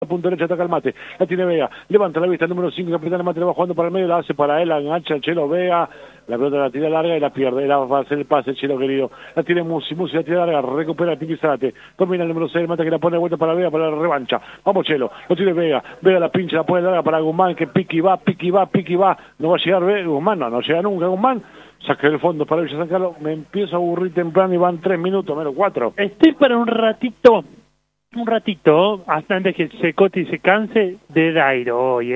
punto derecha, ataca el Mate, la tiene Vega, levanta la vista, el número 5, capitán el Mate, le va jugando para el medio, la hace para él, la engancha el Chelo Vega, la pelota la tira larga y la pierde, era va a hacer el pase, el Chelo querido, la tiene Musi, la tira larga, recupera el Piqui Zárate, domina el número 6, el Mate que la pone de vuelta para Vega, para la revancha, vamos Chelo, lo tiene Vega, Vega la pincha, la pone larga para Guzmán, que Piqui va, no va a llegar Guzmán, no llega nunca Guzmán, saque el fondo para Villa San Carlos, me empiezo a aburrir temprano y van 3 minutos, menos 4. Estoy para un ratito, hasta antes que Cecotti se canse, de Dairo hoy,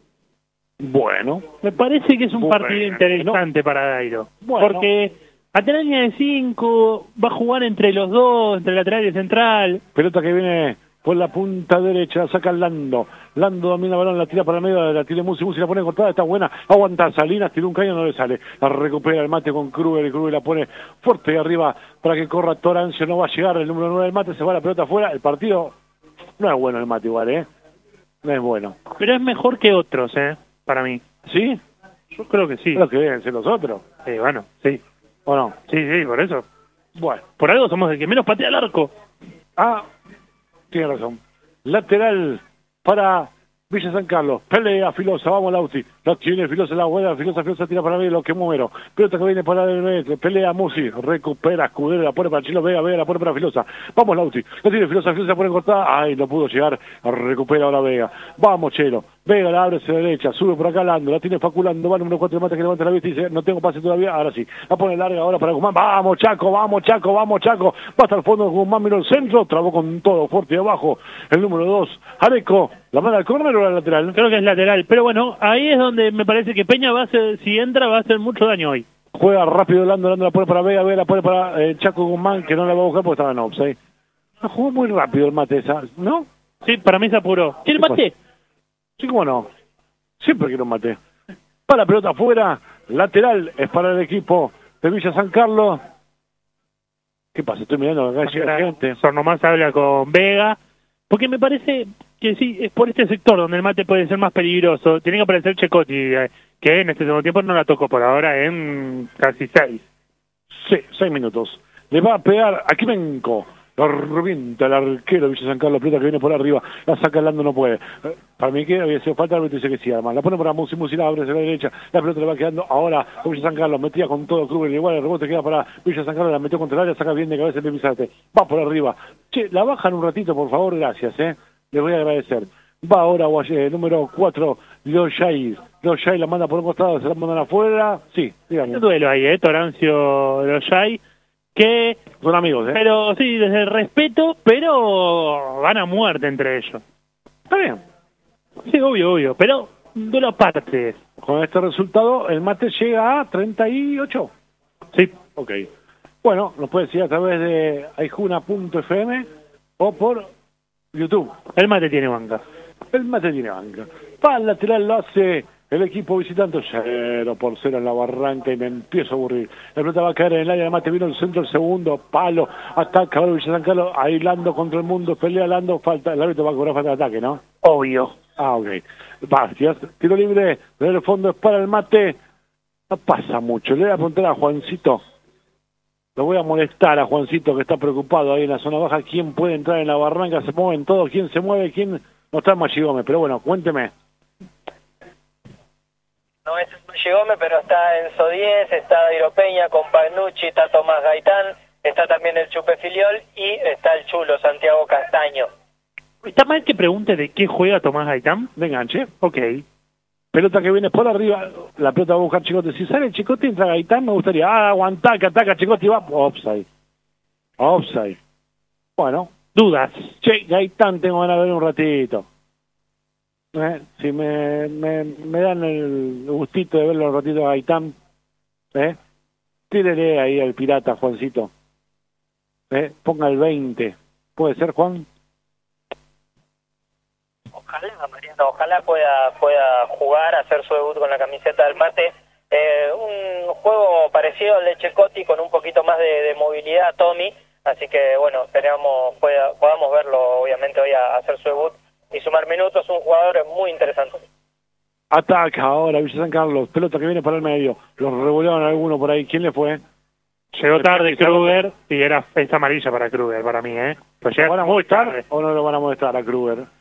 Bueno. Me parece que es un partido interesante para Dairo. Bueno. Porque Atalanya de 5 va a jugar entre los dos, entre lateral y central. Pelota que viene por la punta derecha, saca Lando. Lando domina el balón, la tira para el medio, la tira Musi, la pone cortada, está buena. Aguanta Salinas, tira un caño, no le sale. La recupera el Mate con Kruger, y Kruger la pone fuerte arriba para que corra Torancio, no va a llegar el número 9 del Mate, se va la pelota afuera. El partido no es bueno el Mate igual, no es bueno. Pero es mejor que otros, para mí. ¿Sí? Yo creo que sí. Lo que deben ser los otros. Bueno, sí. ¿O no? Sí, por eso. Bueno. Por algo somos el que menos patea el arco. Ah, tiene razón. Lateral para Villa San Carlos. Pelea Filosa, vamos Lauti. La tiene Filosa, la buena. Filosa tira para mí, lo que número. Pelota que viene para el medio. Pelea Musi, recupera Escudero, la pone para Chilo Vega, la pone para Filosa. Vamos Lauti. La tiene Filosa la pone cortada. Ay, no pudo llegar. Recupera ahora Vega. Vamos Chelo. Vega la abre hacia la derecha, sube por acá Lando, la tiene Faculando, va el número 4 de Mate que levanta la vista y dice, no tengo pase todavía, ahora sí, la pone larga ahora para Guzmán, vamos Chaco, va hasta el fondo Guzmán, miró el centro, trabó con todo, fuerte abajo, el número 2, Areco, la manda al córner o la lateral. Creo que es lateral, pero bueno, ahí es donde me parece que Peña va a hacer, si entra va a hacer mucho daño hoy. Juega rápido Lando la pone para Vega la pone para Chaco Guzmán, que no la va a buscar porque estaba en offside. Jugó muy rápido el Mate esa, ¿no? Sí, para mí se apuró. ¿Quiere Mate? Sí, cómo no. Siempre quiero un Mate. Para la pelota afuera, lateral es para el equipo de Villa San Carlos. ¿Qué pasa? Estoy mirando acá, llega gente. Nomás habla con Vega, porque me parece que sí, es por este sector donde el Mate puede ser más peligroso. Tiene que aparecer Cecotti, que en este segundo tiempo no la tocó por ahora en casi 6. Sí, 6 minutos. Le va a pegar a Kimenko. Lo revienta el arquero de Villa San Carlos, pelota que viene por arriba, la saca Lando, no puede. Para mí que había sido falta, el dice que sí, además. La pone para Musi, la abre hacia la derecha, la pelota le va quedando ahora a Villa San Carlos, metía con todo Kruger, igual el rebote queda para Villa San Carlos, la metió contra el área, saca bien de cabeza el Pizarte, va por arriba. Che, la bajan un ratito, por favor, gracias, les voy a agradecer. Va ahora número 4, Loyay la manda por un costado, se la mandan afuera, sí, dígame. Un duelo ahí, Torancio Loyay, que son amigos, pero sí, desde el respeto, pero van a muerte entre ellos. Está bien. Sí, obvio, pero de las partes. Con este resultado, el Mate llega a 38. Sí. Ok. Bueno, nos puede decir a través de aijuna.fm o por YouTube. El Mate tiene banca. Para el lateral lo hace el equipo visitante 0-0 en la Barranca y me empiezo a aburrir. La pelota va a caer en el área de Mate, vino el centro, el segundo palo, ataca ahora Villa San Carlos, ahí Lando contra el mundo, pelea Lando, falta, el árbitro va a cobrar falta de ataque, ¿no? Obvio. Ok. Bastias, tiro libre, desde el fondo es para el Mate, no pasa mucho, le voy a apuntar a Juancito. Lo voy a molestar a Juancito que está preocupado ahí en la zona baja, quién puede entrar en la Barranca, se mueven todos, quién se mueve, quién no está en Machigome, pero bueno, cuénteme. No es Machigome, pero está Enzo 10, está Dairo Peña con Pagnucci, está Tomás Gaitán, está también el Chupe Filiol y está el Chulo Santiago Castaño. ¿Está mal que pregunte de qué juega Tomás Gaitán? De enganche. Ok. Pelota que viene por arriba, la pelota va a buscar Chicote. Si sale Chicote, entra Gaitán, me gustaría. Aguantar, que ataca Chicote y va. Offside. Bueno. Dudas. Che, Gaitán tengo ganas de ver un ratito. Si me dan el gustito de verlo un ratito a Gaitán, tírele ahí al pirata, Juancito. Ponga el 20. ¿Puede ser, Juan? Ojalá, Mariano, ojalá pueda jugar, hacer su debut con la camiseta del Mate. Un juego parecido al de Cecotti, con un poquito más de movilidad, Tommy. Así que, bueno, podamos verlo, obviamente, hoy a hacer su debut y sumar minutos. Un jugador muy interesante. Ataca ahora Villa San Carlos, pelota que viene para el medio. Los revolearon alguno por ahí. ¿Quién le fue? Llegó tarde Kruger y es amarilla para Kruger, para mí, Pues llega ¿Lo van a molestar o no lo van a molestar a Kruger?